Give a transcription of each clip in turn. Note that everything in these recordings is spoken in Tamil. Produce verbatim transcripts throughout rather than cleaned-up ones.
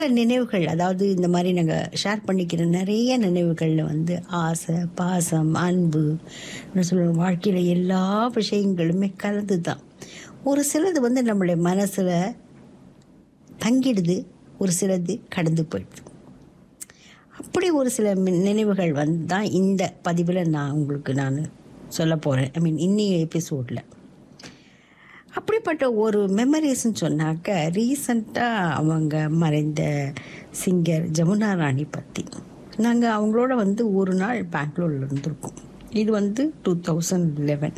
நினைவுகள், அதாவது இந்த மாதிரி நாங்கள் ஷேர் பண்ணிக்கிற நிறைய நினைவுகளில் வந்து ஆசை, பாசம், அன்பு, என்ன சொல்லுவோம், வாழ்க்கையில் எல்லா விஷயங்களுமே கலந்து தான். ஒரு சிலது வந்து நம்மளுடைய மனசில் தங்கிடுது, ஒரு சிலது கடந்து போயிடுது. அப்படி ஒரு சில மி- நினைவுகள் வந்து தான் இந்த பதிவில் நான் உங்களுக்கு நான் சொல்ல போகிறேன். ஐ மீன் இன்னைய எபிசோடில் அப்படிப்பட்ட ஒரு மெமரிஸ்ன்னு சொன்னாக்க, ரீசண்டாக அவங்க மறைந்த சிங்கர் ஜமுனா ராணி பற்றி. நாங்கள் அவங்களோட வந்து ஒரு நாள் பெங்களூரில் இருந்திருக்கோம். இது வந்து டூ தௌசண்ட் லெவன்.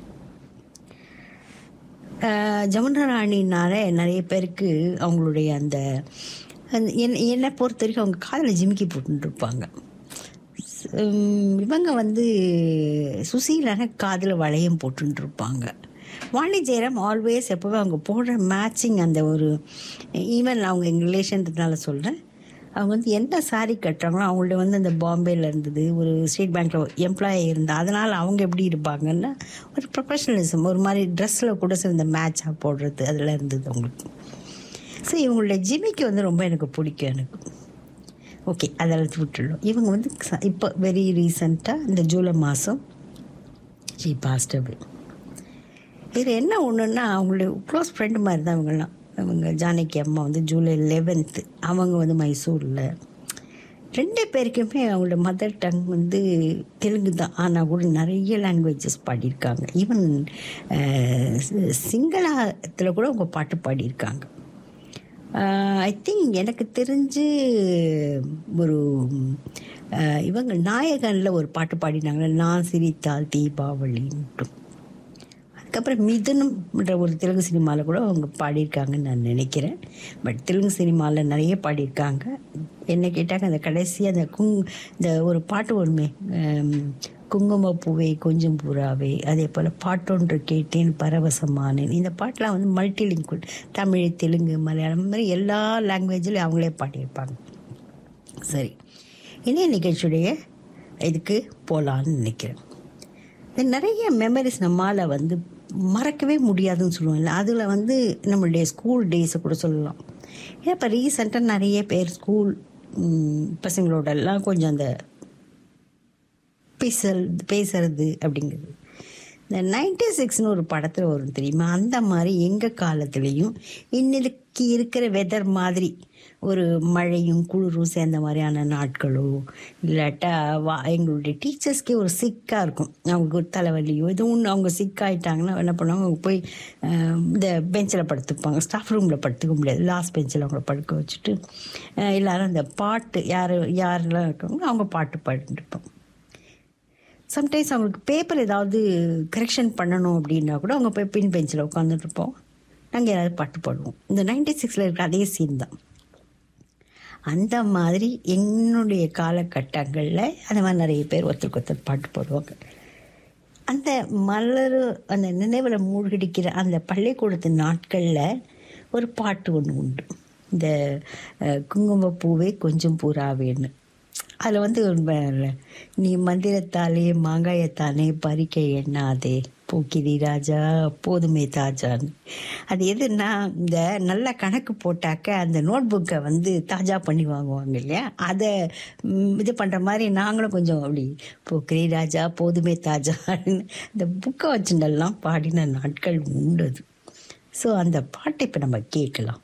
ஜமுனா ராணினால நிறைய பேருக்கு அவங்களுடைய அந்த அந்த- என் என்னை பொறுத்த வரைக்கும் அவங்க காதில் ஜிமிக்கி போட்டுருப்பாங்க. இவங்க வந்து சுசீலான காதில் வளையம் போட்டுருப்பாங்க. வாணி ஜெயராம் ஆல்வேஸ் எப்போவே அவங்க போடுற மேட்சிங் அந்த ஒரு, ஈவன் அவங்க எங்கள் ரிலேஷன்றதுனால சொல்கிறேன், அவங்க வந்து என்ன சாரீ கட்டுறாங்களோ அவங்கள்ட்ட வந்து அந்த பாம்பேயில் இருந்தது, ஒரு ஸ்டேட் பேங்க்கில் எம்ப்ளாயி இருந்தால் அதனால் அவங்க எப்படி இருப்பாங்கன்னா ஒரு ப்ரொஃபஷனலிசம், ஒரு மாதிரி ட்ரெஸ்ஸில் கூட சில மேட்சாக போடுறது அதில் இருந்தது அவங்களுக்கு. ஸோ இவங்களுடைய ஜிமிக்கு வந்து ரொம்ப எனக்கு பிடிக்கும் எனக்கு. ஓகே, அதெல்லாம் விட்டுடலாம். இவங்க வந்து ச- இப்போ வெரி ரீசண்டாக இந்த ஜூலை மாதம் ஷீ பாஸ்ட் அவே. இது என்ன ஒன்றுன்னா, அவங்களுடைய க்ளோஸ் ஃப்ரெண்டு மாதிரி தான் இவங்கெல்லாம். இவங்க ஜானகி அம்மா வந்து ஜூலை லெவன்த்து, அவங்க வந்து மைசூரில். ரெண்டு பேருக்குமே அவங்களோட மதர் டங் வந்து தெலுங்கு தான், ஆனால் கூட நிறைய லாங்குவேஜஸ் பாடியிருக்காங்க. ஈவன் சிங்களத்தில் கூட அவங்க பாட்டு பாடியிருக்காங்க. ஐ திங்க் எனக்கு தெரிஞ்சு ஒரு அஹ், இவங்க நாயகனில் ஒரு பாட்டு பாடினாங்க, நான் சிரித்தால் தீபாவளின்ட்டு. அதுக்கப்புறம் மிதுனம்ன்ற ஒரு தெலுங்கு சினிமாவில் கூட அவங்க பாடியிருக்காங்கன்னு நான் நினைக்கிறேன். பட் தெலுங்கு சினிமாவில் நிறைய பாடியிருக்காங்க. என்ன கேட்டாங்க, அந்த கடைசி அந்த குங் இந்த ஒரு பாட்டு ஒன்றுமே, குங்குமப்பூவே கொஞ்சம் பூராவே, அதே போல் பாட்டொன்று கேட்டேன் பரவசமானேன். இந்த பாட்டெலாம் வந்து மல்டிலிங்குவல், தமிழ், தெலுங்கு, மலையாளம், இந்த மாதிரி எல்லா லாங்குவேஜ்லையும் அவங்களே பாடியிருப்பாங்க. சரி, இணைய நிகழ்ச்சியுடைய இதுக்கு போகலான்னு நினைக்கிறேன். இந்த நிறைய மெமரிஸ் நம்மால் வந்து மறக்கவே முடியாதுன்னு சொல்லுவாங்கல்ல, அதில் வந்து நம்மளுடைய ஸ்கூல் டேஸை கூட சொல்லலாம். ஏன்னா இப்போ ரீசெண்டாக நிறைய பேர் ஸ்கூல் பசங்களோடெல்லாம் கொஞ்சம் அந்த பேசல் பேசுறது அப்படிங்கிறது. இந்த நைன்டி சிக்ஸ்னு ஒரு படத்தில் வரும் தெரியுமா, அந்த மாதிரி எங்கள் காலத்துலேயும் இன்னைக்கு இருக்கிற வெதர் மாதிரி ஒரு மழையும் குளிரும் சேர்ந்த மாதிரியான நாட்களோ, இல்லாட்டா வா எங்களுடைய டீச்சர்ஸ்க்கே ஒரு சிக்காக இருக்கும், அவங்களுக்கு ஒரு தலைவலியோ எதுவும் ஒன்று, அவங்க சிக்காயிட்டாங்கன்னா என்ன பண்ணுவாங்க, அவங்க போய் அஹ், இந்த பெஞ்சில் படுத்துப்பாங்க. ஸ்டாஃப் ரூமில் படுத்துக்க முடியாது, லாஸ்ட் பெஞ்சில் அவங்கள படுக்க வச்சுட்டு அஹ், எல்லாரும் அந்த பாட்டு யார் யாரெல்லாம் இருக்காங்களோ அவங்க பாட்டு பாடிட்டு இருப்போம். சம்டைம்ஸ் அவங்களுக்கு பேப்பர் ஏதாவது கரெக்ஷன் பண்ணணும் அப்படின்னா கூட அவங்க போய் பின் பெஞ்சில் உட்காந்துட்டு இருப்போம், நாங்கள் யாராவது பாட்டு பாடுவோம். இந்த நைன்டி சிக்ஸில் இருக்கிற அதே சீன் தான். அந்த மாதிரி என்னுடைய காலகட்டங்களில் அந்த மாதிரி நிறைய பேர் ஒருத்தருக்கு ஒருத்தர் பாட்டு பாடுவாங்க. அந்த மலர் அந்த நினைவில் மூழ்கடிக்கிற அந்த பள்ளிக்கூடத்து நாட்களில் ஒரு பாட்டு ஒன்று உண்டு, இந்த அஹ், குங்குமப்பூவே கொஞ்சம் பூராவேன்னு. அதில் வந்து ஒரு, நீ மந்திரத்தாலே மாங்காயத்தானே பறிக்க எண்ணாதே போக்கிரி ராஜா போதுமே தாஜான்னு. அது எதுன்னா, இந்த நல்ல கணக்கு போட்டாக்க அந்த நோட் புக்கை வந்து தாஜா பண்ணி வாங்குவாங்க இல்லையா, அதை ம், இது பண்ணுற மாதிரி நாங்களும் கொஞ்சம் அப்படி போக்கிரி ராஜா போதுமே தாஜான்னு இந்த புக்கை வச்சுட்டெல்லாம் பாடின நாட்கள் உண்டு. ஸோ அந்த பாட்டை இப்போ நம்ம கேட்கலாம்.